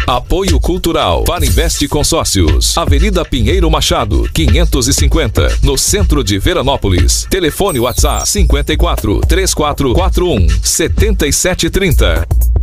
Apoio Cultural para Investe Consórcios. Avenida Pinheiro Machado, 550, no centro de Veranópolis. Telefone WhatsApp 54 3441 7730.